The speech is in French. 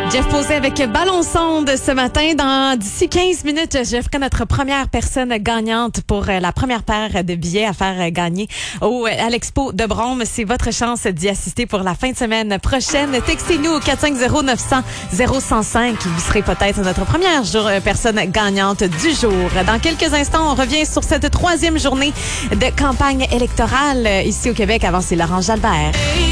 Jeff posé avec Ballon Sonde ce matin. D'ici 15 minutes, je ferai notre première personne gagnante pour la première paire de billets à faire gagner à l'Expo de Brome. C'est votre chance d'y assister pour la fin de semaine prochaine. Textez-nous au 450-900-0105. Vous serez peut-être notre première personne gagnante du jour. Dans quelques instants, on revient sur cette troisième journée de campagne électorale ici au Québec. Avant, c'est Laurent Jalbert.